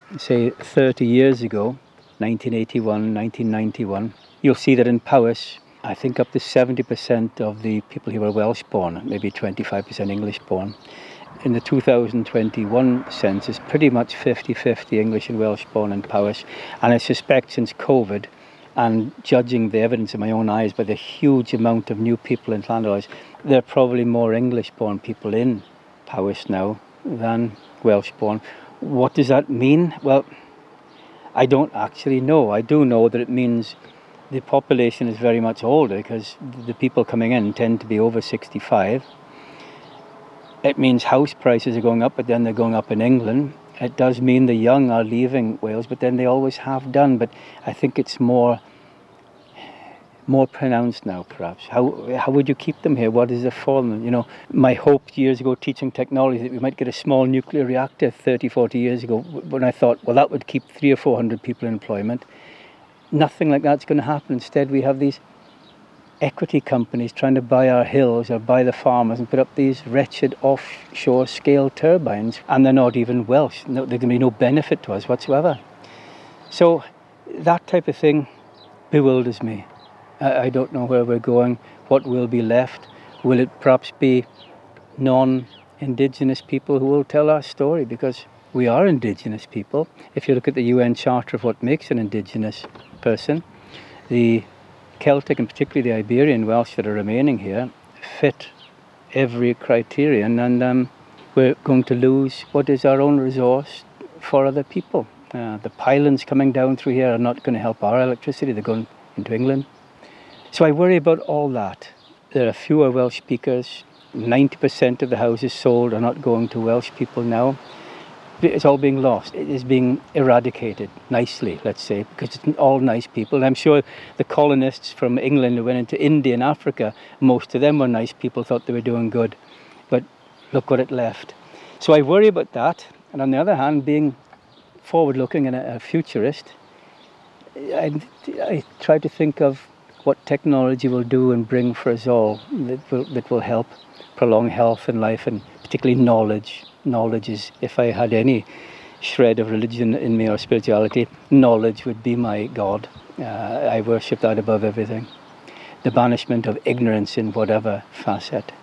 say 30 years ago, 1981, 1991, you'll see that in Powys, I think up to 70% of the people here were Welsh born, maybe 25% English born. In the 2021 census, pretty much 50-50 English and Welsh born in Powys. And I suspect since COVID, and judging the evidence in my own eyes by the huge amount of new people in Llandois, there are probably more English born people in Powys now than Welsh born. What does that mean? Well, I don't actually know. I do know that it means the population is very much older because the people coming in tend to be over 65. It means house prices are going up, but then they're going up in England. It does mean the young are leaving Wales, but then they always have done. But I think it's more pronounced now, perhaps. How would you keep them here? What is the form? You know, my hope years ago teaching technology that we might get a small nuclear reactor 30, 40 years ago, when I thought, well, that would keep 300 or 400 people in employment. Nothing like that's going to happen. Instead, we have these equity companies trying to buy our hills or buy the farmers and put up these wretched offshore scale turbines, and they're not even Welsh. No, there's going to be no benefit to us whatsoever. So that type of thing bewilders me. I don't know where we're going, what will be left. Will it perhaps be non-Indigenous people who will tell our story? Because we are Indigenous people. If you look at the UN Charter of what makes an Indigenous person, the Celtic and particularly the Iberian Welsh that are remaining here fit every criterion, and we're going to lose what is our own resource for other people. The pylons coming down through here are not going to help our electricity. They're going into England. So I worry about all that. There are fewer Welsh speakers. 90% of the houses sold are not going to Welsh people now. It's all being lost. It is being eradicated nicely, let's say, because it's all nice people. And I'm sure the colonists from England who went into India and Africa, most of them were nice people, thought they were doing good. But look what it left. So I worry about that. And on the other hand, being forward-looking and a futurist, I try to think of what technology will do and bring for us all that will help prolong health and life, and particularly knowledge. Knowledge is, if I had any shred of religion in me or spirituality, knowledge would be my God. I worship that above everything. The banishment of ignorance in whatever facet.